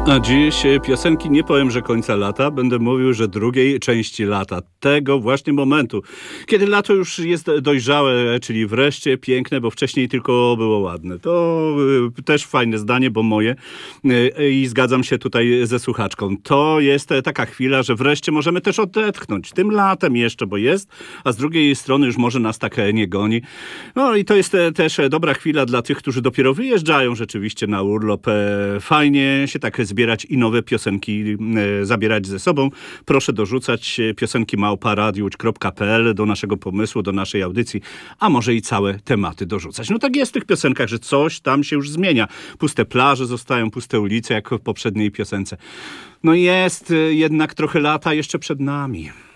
A dziś piosenki nie powiem, że końca lata, będę mówił, że drugiej części lata. Tego właśnie momentu, kiedy lato już jest dojrzałe, czyli wreszcie piękne, bo wcześniej tylko było ładne. To też fajne zdanie, bo moje i zgadzam się tutaj ze słuchaczką. To jest taka chwila, że wreszcie możemy też odetchnąć. Tym latem jeszcze, bo jest, a z drugiej strony już może nas tak nie goni. No i to jest też dobra chwila dla tych, którzy dopiero wyjeżdżają rzeczywiście na urlop. Fajnie się tak zbierać i nowe piosenki zabierać ze sobą. Proszę dorzucać piosenki @radiowłódź.pl do naszego pomysłu, do naszej audycji, a może i całe tematy dorzucać. No tak jest w tych piosenkach, że coś tam się już zmienia. Puste plaże zostają, puste ulice, jak w poprzedniej piosence. No jest jednak trochę lata jeszcze przed nami.